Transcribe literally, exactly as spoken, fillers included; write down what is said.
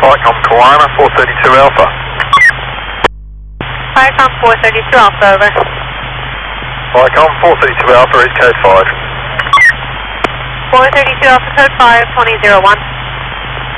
Vicom Kiwana, four thirty-two Alpha. Vicom four thirty-two Alpha, over. Vicom four thirty-two Alpha is code five. four thirty-two Alpha, code five, twenty zero one.